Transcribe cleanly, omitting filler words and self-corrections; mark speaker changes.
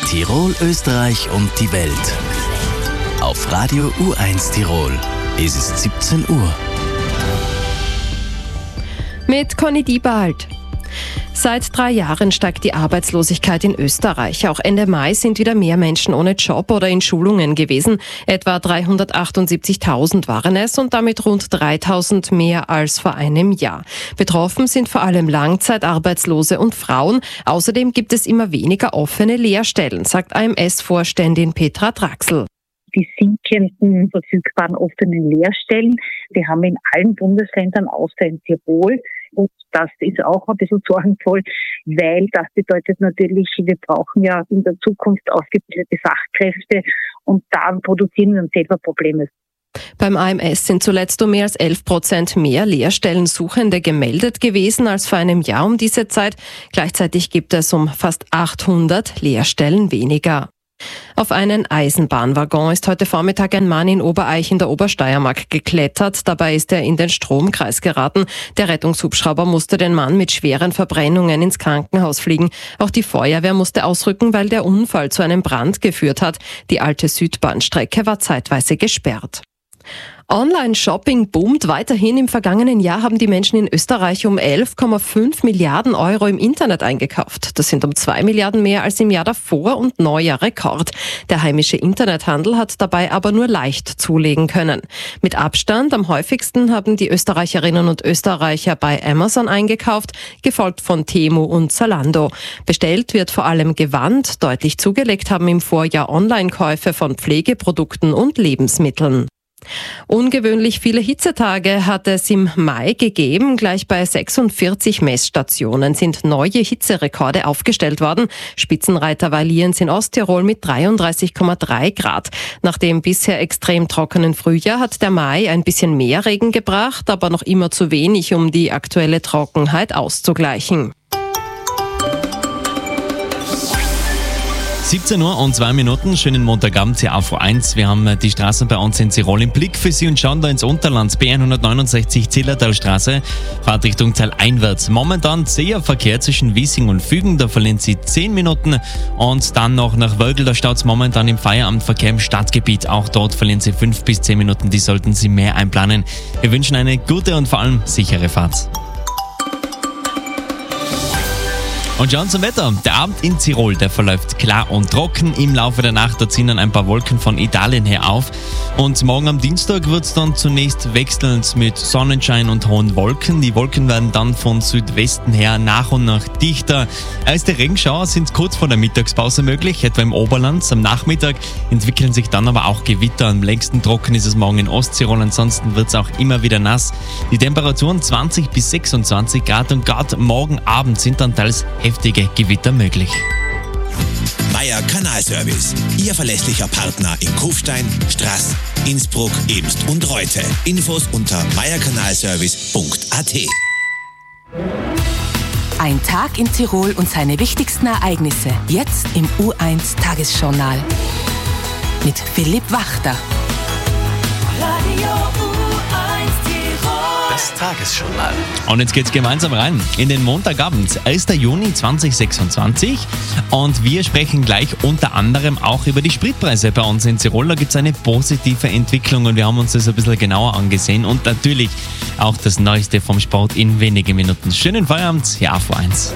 Speaker 1: Tirol, Österreich und die Welt. Auf Radio U1 Tirol ist es 17 Uhr.
Speaker 2: Mit Conny Diebald. Seit 3 Jahren steigt die Arbeitslosigkeit in Österreich. Auch Ende Mai sind wieder mehr Menschen ohne Job oder in Schulungen gewesen. Etwa 378.000 waren es und damit rund 3.000 mehr als vor einem Jahr. Betroffen sind vor allem Langzeitarbeitslose und Frauen. Außerdem gibt es immer weniger offene Lehrstellen, sagt AMS-Vorständin Petra Draxl.
Speaker 3: Die sinkenden verfügbaren offenen Lehrstellen, die haben wir in allen Bundesländern außer in Tirol. Und das ist auch ein bisschen sorgenvoll, weil das bedeutet natürlich, wir brauchen ja in der Zukunft ausgebildete Fachkräfte und da produzieren wir uns selber Probleme.
Speaker 2: Beim AMS sind zuletzt um mehr als 11% mehr Lehrstellensuchende gemeldet gewesen als vor einem Jahr um diese Zeit. Gleichzeitig gibt es um fast 800 Lehrstellen weniger. Auf einen Eisenbahnwaggon ist heute Vormittag ein Mann in Obereich in der Obersteiermark geklettert. Dabei ist er in den Stromkreis geraten. Der Rettungshubschrauber musste den Mann mit schweren Verbrennungen ins Krankenhaus fliegen. Auch die Feuerwehr musste ausrücken, weil der Unfall zu einem Brand geführt hat. Die alte Südbahnstrecke war zeitweise gesperrt. Online-Shopping boomt weiterhin. Im vergangenen Jahr haben die Menschen in Österreich um 11,5 Milliarden Euro im Internet eingekauft. Das sind um 2 Milliarden mehr als im Jahr davor und neuer Rekord. Der heimische Internethandel hat dabei aber nur leicht zulegen können. Mit Abstand am häufigsten haben die Österreicherinnen und Österreicher bei Amazon eingekauft, gefolgt von Temu und Zalando. Bestellt wird vor allem Gewand. Deutlich zugelegt haben im Vorjahr Online-Käufe von Pflegeprodukten und Lebensmitteln. Ungewöhnlich viele Hitzetage hat es im Mai gegeben. Gleich bei 46 Messstationen sind neue Hitzerekorde aufgestellt worden. Spitzenreiter war Lienz in Osttirol mit 33,3 Grad. Nach dem bisher extrem trockenen Frühjahr hat der Mai ein bisschen mehr Regen gebracht, aber noch immer zu wenig, um die aktuelle Trockenheit auszugleichen.
Speaker 4: 17 Uhr und 2 Minuten, schönen Montagabend hier auf U1. Wir haben die Straßen bei uns in Tirol im Blick für Sie und schauen da ins Unterland. B169 Zillertalstraße, Fahrtrichtung Teil einwärts. Momentan zäher Verkehr zwischen Wiesing und Fügen, da verlieren Sie 10 Minuten. Und dann noch nach Wölgl, da staut es momentan im Feierabendverkehr im Stadtgebiet. Auch dort verlieren Sie 5 bis 10 Minuten, die sollten Sie mehr einplanen. Wir wünschen eine gute und vor allem sichere Fahrt. Und schauen zum Wetter. Der Abend in Tirol, der verläuft klar und trocken. Im Laufe der Nacht, da ziehen dann ein paar Wolken von Italien her auf. Und morgen am Dienstag wird es dann zunächst wechselnd mit Sonnenschein und hohen Wolken. Die Wolken werden dann von Südwesten her nach und nach dichter. Erste Regenschauer sind kurz vor der Mittagspause möglich, etwa im Oberland. Am Nachmittag entwickeln sich dann aber auch Gewitter. Am längsten trocken ist es morgen in Osttirol, ansonsten wird es auch immer wieder nass. Die Temperaturen 20 bis 26 Grad und gerade morgen Abend sind dann teils heftige Gewitter möglich.
Speaker 5: Meier Kanalservice, Ihr verlässlicher Partner in Kufstein, Straß, Innsbruck, Ebst und Reute. Infos unter meierkanalservice.at.
Speaker 6: Ein Tag in Tirol und seine wichtigsten Ereignisse. Jetzt im U1 Tagesjournal. Mit Philipp Wachter.
Speaker 7: Radio U1 Tirol.
Speaker 1: Das Tagesjournal.
Speaker 4: Und jetzt geht's gemeinsam rein in den Montagabend, 1. Juni 2026. Und wir sprechen gleich unter anderem auch über die Spritpreise bei uns in Tirol. Da gibt's eine positive Entwicklung und wir haben uns das ein bisschen genauer angesehen. Und natürlich auch das Neueste vom Sport in wenigen Minuten. Schönen Feierabend, hier auf U1.